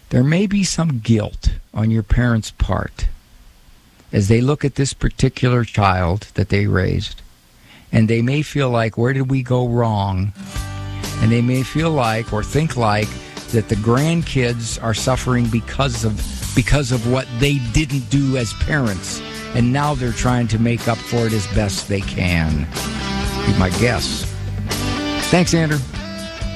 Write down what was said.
there may be some guilt on your parents' part as they look at this particular child that they raised, and they may feel like, where did we go wrong? And they may feel like, or think like, that the grandkids are suffering because of what they didn't do as parents, and now they're trying to make up for it as best they can. Be my guess. Thanks, Andrew.